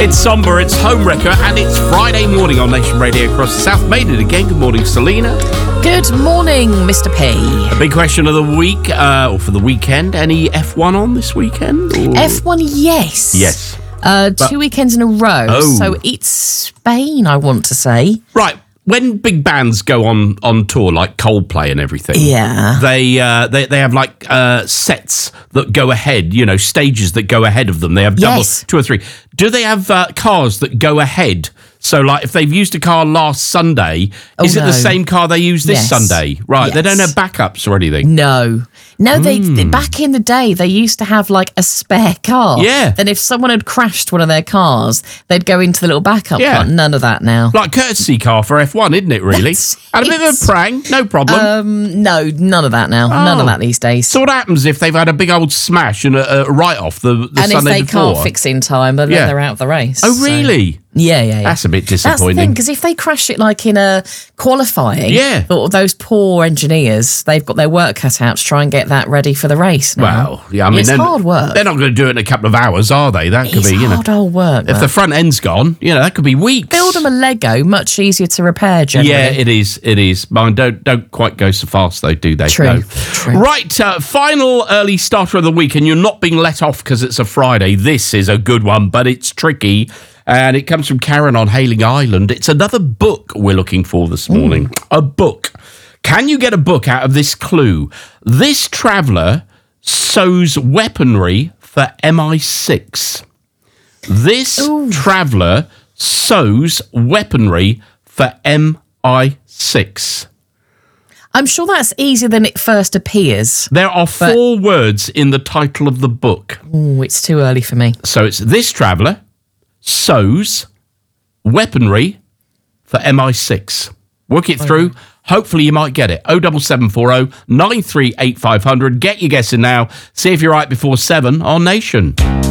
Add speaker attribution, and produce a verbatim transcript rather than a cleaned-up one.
Speaker 1: It's somber, it's Homewrecker, and it's Friday morning on Nation Radio across the South. Made it again. Good morning, Selena.
Speaker 2: Good morning, Mister P.
Speaker 1: A big question of the week, uh, or for the weekend. Any F one on this weekend? Or?
Speaker 2: F one, yes.
Speaker 1: Yes.
Speaker 2: Uh,
Speaker 1: But-
Speaker 2: two weekends in a row.
Speaker 1: Oh.
Speaker 2: So it's Spain, I want to say.
Speaker 1: Right. When big bands go on, on tour, like Coldplay and everything,
Speaker 2: Yeah.
Speaker 1: they uh, they they have like uh, sets that go ahead, you know, stages that go ahead of them. They have double,
Speaker 2: Yes.
Speaker 1: two or three. Do they have uh, cars that go ahead? So, like, if they've used a car last Sunday,
Speaker 2: Oh,
Speaker 1: is it
Speaker 2: no.
Speaker 1: the same car they use this
Speaker 2: Yes.
Speaker 1: Sunday? Right. They don't
Speaker 2: Yes.
Speaker 1: have backups or anything.
Speaker 2: No. No, they, they back in the day, they used to have like a spare car.
Speaker 1: Yeah.
Speaker 2: Then if someone had crashed one of their cars, they'd go into the little backup
Speaker 1: Yeah.
Speaker 2: car. None of that now.
Speaker 1: Like courtesy car for F one, isn't it, really?
Speaker 2: That's
Speaker 1: And a bit of
Speaker 2: it.
Speaker 1: a prang, no problem.
Speaker 2: Um, no, none of that now. None
Speaker 1: Oh.
Speaker 2: of that these days.
Speaker 1: So what happens if they've had a big old smash and a, a write-off the, the
Speaker 2: and
Speaker 1: Sunday
Speaker 2: if they
Speaker 1: before?
Speaker 2: can't fix it in time, then
Speaker 1: Yeah.
Speaker 2: they're out of the race.
Speaker 1: Oh,
Speaker 2: So-
Speaker 1: really?
Speaker 2: Yeah, yeah, yeah.
Speaker 1: That's a bit
Speaker 2: That's the
Speaker 1: disappointing.
Speaker 2: thing, because if they crash it like in a qualifying,
Speaker 1: Yeah.
Speaker 2: but those poor engineers, they've got their work cut out to try and get that ready for the race now.
Speaker 1: Well, yeah, I mean,
Speaker 2: it's
Speaker 1: they're,
Speaker 2: hard work.
Speaker 1: They're not going to do it in a couple of hours, are they? That could
Speaker 2: It's
Speaker 1: be, you know,
Speaker 2: hard old work.
Speaker 1: if
Speaker 2: that.
Speaker 1: the front end's gone, you know, that could be weeks.
Speaker 2: Build them a Lego, much easier to repair generally.
Speaker 1: Yeah, it is. It is. Mine don't don't quite go so fast though, do they?
Speaker 2: True,
Speaker 1: No.
Speaker 2: true.
Speaker 1: Right, uh, final early starter of the week, and you're not being let off because it's a Friday. This is a good one, but it's tricky. And it comes from Karen on Hailing Island. It's another book we're looking for this morning. A book. Can you get a book out of this clue? This traveller sews weaponry for M I six. This traveller sews weaponry for M I six.
Speaker 2: I'm sure that's easier than it first appears.
Speaker 1: There are four words in the title of the book.
Speaker 2: Oh, it's too early for me.
Speaker 1: So it's this traveller sews weaponry for M I six. Work it through. Hopefully you might get it. oh seven seven four oh nine three eight five hundred. Get your guessing now. See if you're right before seven on Nation.